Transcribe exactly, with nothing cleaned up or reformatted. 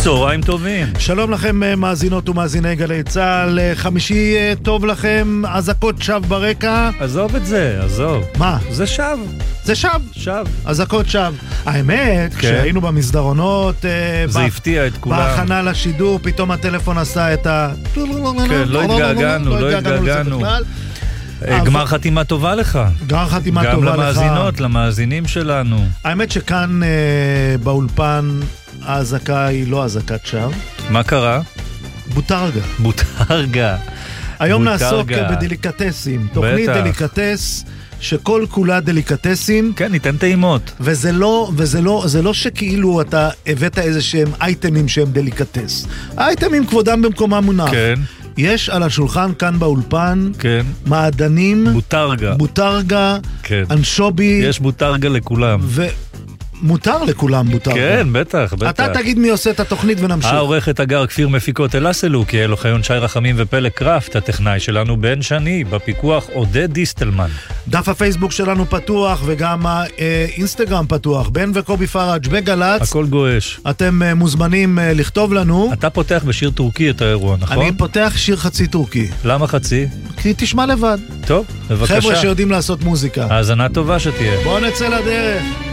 צהריים טובים. שלום לכם מאזינות ומאזיני גלי צהל, חמישי טוב לכם, אזעקות שווא ברקע. עזוב את זה, עזוב. מה? זה שווא. זה שווא. שווא. אזעקות שווא. האמת, כן. כשהיינו במסדרונות, זה הפתיע את כולם. בהכנה לשידור, פתאום הטלפון עשה את ה... כן, לא התגעגענו, לא התגעגענו. גמר חתימה טובה לך. גמר חתימה גם טובה לך. גם למאזינות, למאזינים שלנו. האמת שכאן באולפן האזעקה היא לא אזעקת שווא. מה קרה? בוטרגה. בוטרגה. היום נעסוק בדליקטסים. תוכנית דליקטס שכל כולה דליקטסים. כן, ניתן טעימות. וזה לא, וזה לא, זה לא שכאילו אתה הבאת איזה שהם אייטמים שהם דליקטס. האייטמים כבודם במקומם מונח. כן. יש על השולחן כאן באולפן, כן. מעדנים, בוטרגה. בוטרגה, כן. אנשובי. יש בוטרגה לכולם. ו... מותר לכולם בוטרגה. כן, בטח, בטח. אתה תגיד מי עושה את התוכנית ונמשיך. העורכת אגר כפיר מפיקות אלסלו, כי אלו חיון שי רחמים ופלג קראפט, הטכנאי שלנו בן שני, בפיקוח עודד דיסטלמן. דף הפייסבוק שלנו פתוח, וגם האינסטגרם פתוח, בן וקובי פראג' בגלץ. הכל גואש. אתם מוזמנים לכתוב לנו. אתה פותח בשיר טורקי את האירוע, נכון? אני פותח שיר חצי טורקי. למה חצי? כי תשמע לבד. טוב, בבקשה. חבר'ה שיודעים לעשות מוזיקה. האזנה טובה שתהיה. בואו נצא לדרך.